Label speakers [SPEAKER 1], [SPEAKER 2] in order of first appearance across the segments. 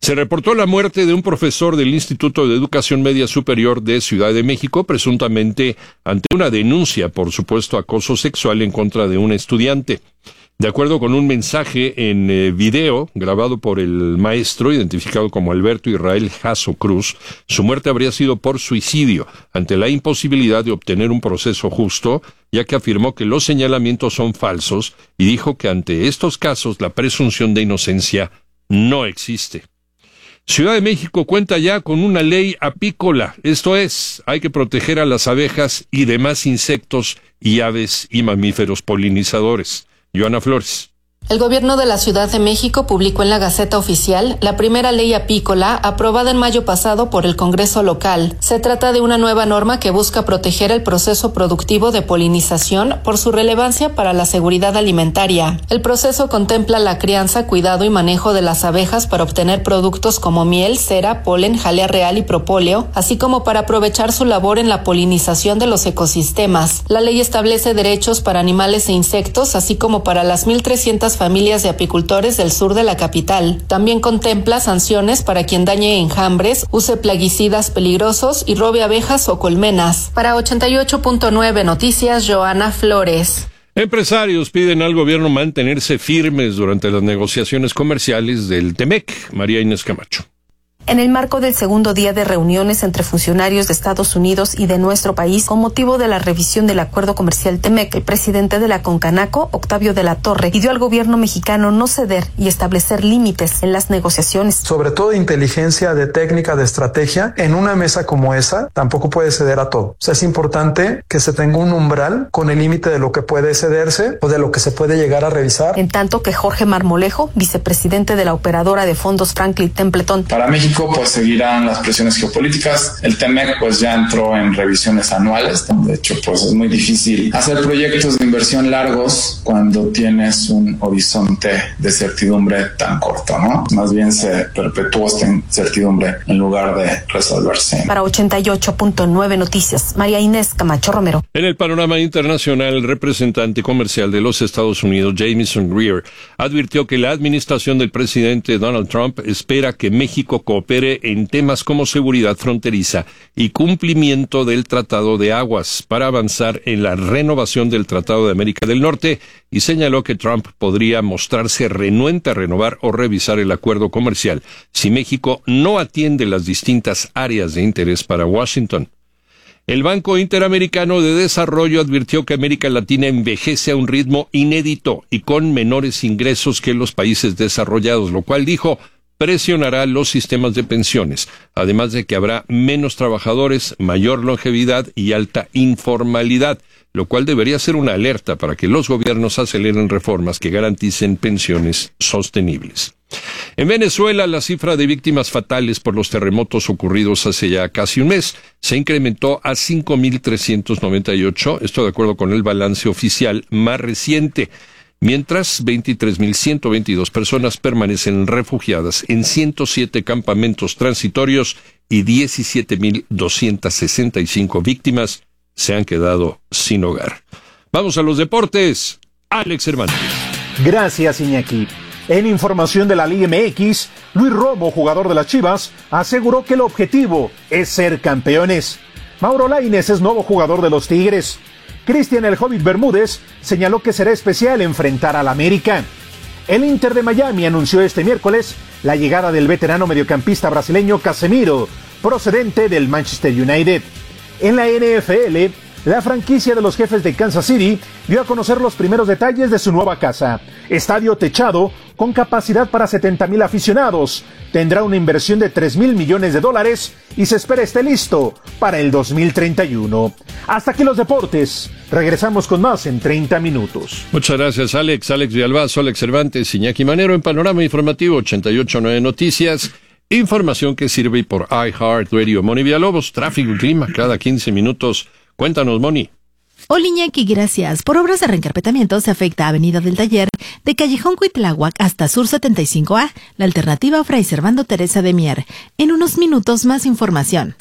[SPEAKER 1] Se reportó la muerte de un profesor del Instituto de Educación Media Superior de Ciudad de México, presuntamente ante una denuncia por supuesto acoso sexual en contra de un estudiante. De acuerdo con un mensaje en video grabado por el maestro, identificado como Alberto Israel Jasso Cruz, su muerte habría sido por suicidio, ante la imposibilidad de obtener un proceso justo, ya que afirmó que los señalamientos son falsos y dijo que ante estos casos la presunción de inocencia no existe. Ciudad de México cuenta ya con una ley apícola, esto es, hay que proteger a las abejas y demás insectos y aves y mamíferos polinizadores. Joana Flores.
[SPEAKER 2] El gobierno de la Ciudad de México publicó en la Gaceta Oficial la primera ley apícola aprobada en mayo pasado por el Congreso local. Se trata de una nueva norma que busca proteger el proceso productivo de polinización por su relevancia para la seguridad alimentaria. El proceso contempla la crianza, cuidado y manejo de las abejas para obtener productos como miel, cera, polen, jalea real y propóleo, así como para aprovechar su labor en la polinización de los ecosistemas. La ley establece derechos para animales e insectos, así como para las 1,300 familias de apicultores del sur de la capital. También contempla sanciones para quien dañe enjambres, use plaguicidas peligrosos y robe abejas o colmenas. Para 88.9 Noticias, Joana Flores.
[SPEAKER 1] Empresarios piden al gobierno mantenerse firmes durante las negociaciones comerciales del TEMEC. María Inés Camacho.
[SPEAKER 3] En el marco del segundo día de reuniones entre funcionarios de Estados Unidos y de nuestro país con motivo de la revisión del acuerdo comercial TEMEC, el presidente de la Concanaco, Octavio de la Torre, pidió al gobierno mexicano no ceder y establecer límites en las negociaciones.
[SPEAKER 4] Sobre todo de inteligencia, de técnica, de estrategia, en una mesa como esa tampoco puede ceder a todo. O sea, es importante que se tenga un umbral con el límite de lo que puede cederse o de lo que se puede llegar a revisar.
[SPEAKER 3] En tanto que Jorge Marmolejo, vicepresidente de la operadora de fondos Franklin Templeton.
[SPEAKER 5] Para México pues seguirán las presiones geopolíticas. El TEMEC pues ya entró en revisiones anuales. De hecho pues es muy difícil hacer proyectos de inversión largos cuando tienes un horizonte de certidumbre tan corto, ¿no? Más bien se perpetúa esta incertidumbre en lugar de resolverse.
[SPEAKER 3] Para 88.9 Noticias, María Inés Camacho Romero.
[SPEAKER 1] En el panorama internacional, el representante comercial de los Estados Unidos, Jamieson Greer, advirtió que la administración del presidente Donald Trump espera que México coopere en temas como seguridad fronteriza y cumplimiento del Tratado de Aguas para avanzar en la renovación del Tratado de América del Norte, y señaló que Trump podría mostrarse renuente a renovar o revisar el acuerdo comercial si México no atiende las distintas áreas de interés para Washington. El Banco Interamericano de Desarrollo advirtió que América Latina envejece a un ritmo inédito y con menores ingresos que los países desarrollados, lo cual, dijo, presionará los sistemas de pensiones, además de que habrá menos trabajadores, mayor longevidad y alta informalidad, lo cual debería ser una alerta para que los gobiernos aceleren reformas que garanticen pensiones sostenibles. En Venezuela, la cifra de víctimas fatales por los terremotos ocurridos hace ya casi un mes se incrementó a 5.398, esto de acuerdo con el balance oficial más reciente, mientras 23.122 personas permanecen refugiadas en 107 campamentos transitorios y 17.265 víctimas se han quedado sin hogar. Vamos a los deportes. Alex Cervantes.
[SPEAKER 6] Gracias, Iñaki. En información de la Liga MX, Luis Romo, jugador de las Chivas, aseguró que el objetivo es ser campeones. Mauro Lainez es nuevo jugador de los Tigres. Cristian El Hobbit Bermúdez señaló que será especial enfrentar al América. El Inter de Miami anunció este miércoles la llegada del veterano mediocampista brasileño Casemiro, procedente del Manchester United. En la NFL, la franquicia de los Jefes de Kansas City dio a conocer los primeros detalles de su nueva casa. Estadio techado con capacidad para 70,000 aficionados. Tendrá una inversión de $3,000 millones y se espera esté listo para el 2031. Hasta aquí los deportes. Regresamos con más en 30 minutos.
[SPEAKER 1] Muchas gracias, Alex. Alex Villalbazo, Alex Cervantes, Iñaki Manero en Panorama Informativo 88.9 Noticias. Información que sirve por iHeartRadio. Moni Villalobos, tráfico y clima cada 15 minutos. Cuéntanos, Moni.
[SPEAKER 7] Hola, Iñaki, gracias. Por obras de reencarpetamiento se afecta a Avenida del Taller, de Callejón Cuitláhuac hasta Sur 75A, la alternativa Fray Servando Teresa de Mier. En unos minutos más información.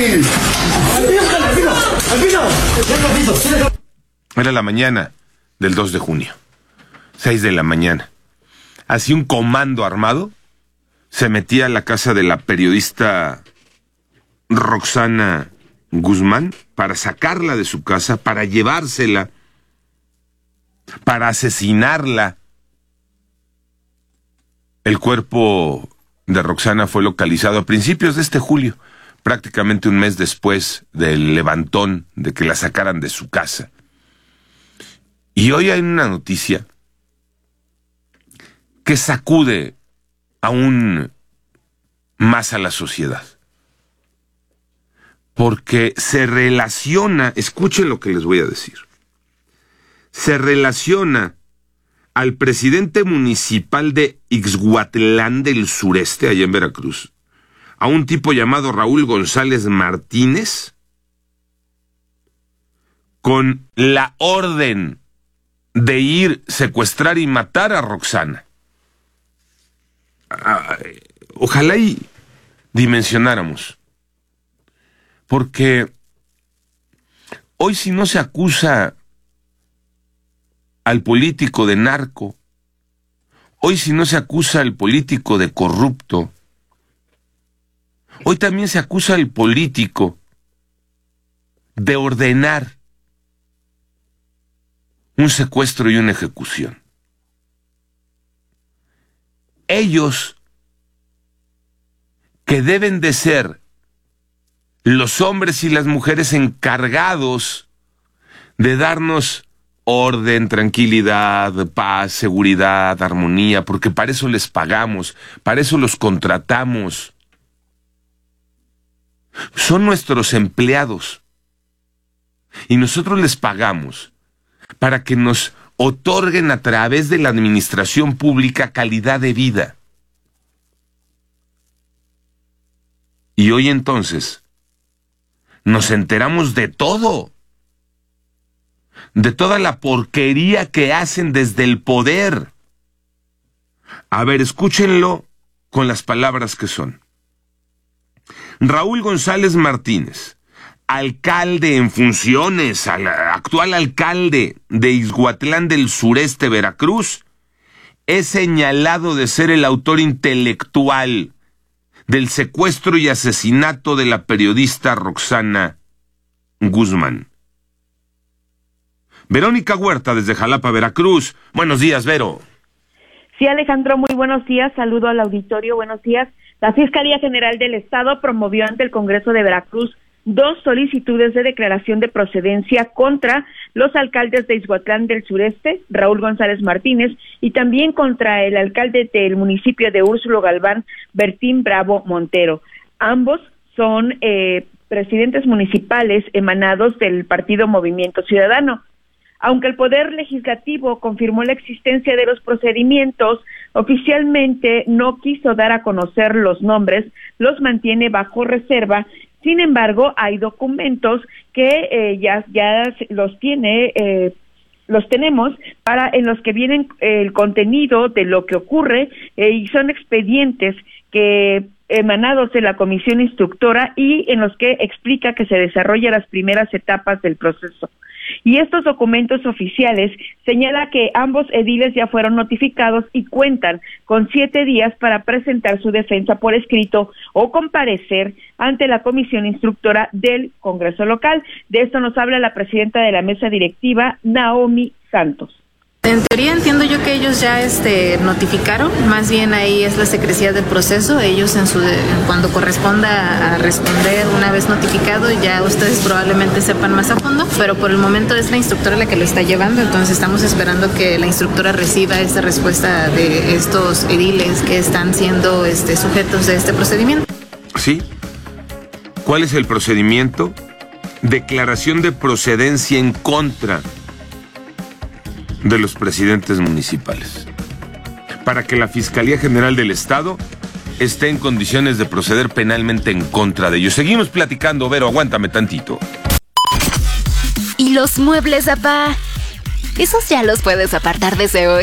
[SPEAKER 8] Era la mañana del 2 de junio, 6 de la mañana. Así un comando armado se metía a la casa de la periodista Roxana Guzmán para sacarla de su casa, para llevársela, para asesinarla. El cuerpo de Roxana fue localizado a principios de este julio, prácticamente un mes después del levantón de que la sacaran de su casa. Y hoy hay una noticia que sacude aún más a la sociedad. Porque se relaciona, escuchen lo que les voy a decir, se relaciona al presidente municipal de Ixhuatlán del Sureste, allá en Veracruz, a un tipo llamado Raúl González Martínez, con la orden de ir, secuestrar y matar a Roxana. Ojalá y dimensionáramos, porque hoy si no se acusa al político de narco, hoy si no se acusa al político de corrupto, hoy también se acusa al político de ordenar un secuestro y una ejecución. Ellos, que deben de ser los hombres y las mujeres encargados de darnos orden, tranquilidad, paz, seguridad, armonía, porque para eso les pagamos, para eso los contratamos. Son nuestros empleados y nosotros les pagamos para que nos otorguen a través de la administración pública calidad de vida. Y hoy entonces nos enteramos de todo, de toda la porquería que hacen desde el poder. A ver, escúchenlo con las palabras que son. Raúl González Martínez, alcalde en funciones, actual alcalde de Ixhuatlán del Sureste, Veracruz, es señalado de ser el autor intelectual del secuestro y asesinato de la periodista Roxana Guzmán. Verónica Huerta, desde Jalapa, Veracruz. Buenos días, Vero.
[SPEAKER 9] Sí, Alejandro, muy buenos días. Saludo al auditorio, buenos días. La Fiscalía General del Estado promovió ante el Congreso de Veracruz 2 solicitudes de declaración de procedencia contra los alcaldes de Ixhuatlán del Sureste, Raúl González Martínez, y también contra el alcalde del municipio de Úrsulo Galván, Bertín Bravo Montero. Ambos son presidentes municipales emanados del partido Movimiento Ciudadano. Aunque el Poder Legislativo confirmó la existencia de los procedimientos, oficialmente no quiso dar a conocer los nombres, los mantiene bajo reserva. Sin embargo, hay documentos que ya los tenemos en los que vienen el contenido de lo que ocurre y son expedientes que emanados de la comisión instructora y en los que explica que se desarrollan las primeras etapas del proceso. Y estos documentos oficiales señala que ambos ediles ya fueron notificados y cuentan con 7 días para presentar su defensa por escrito o comparecer ante la comisión instructora del Congreso local. De esto nos habla la presidenta de la mesa directiva, Naomi Santos.
[SPEAKER 10] En teoría entiendo yo que ellos ya notificaron, más bien ahí es la secrecía del proceso, ellos cuando corresponda a responder una vez notificado ya ustedes probablemente sepan más a fondo, pero por el momento es la instructora la que lo está llevando, entonces estamos esperando que la instructora reciba esta respuesta de estos ediles que están siendo sujetos de este procedimiento.
[SPEAKER 8] ¿Sí? ¿Cuál es el procedimiento? Declaración de procedencia en contra de los presidentes municipales, para que la Fiscalía General del Estado esté en condiciones de proceder penalmente en contra de ellos. Seguimos platicando, Vero, aguántame tantito.
[SPEAKER 11] ¿Y los muebles, papá? Esos ya los puedes apartar desde hoy.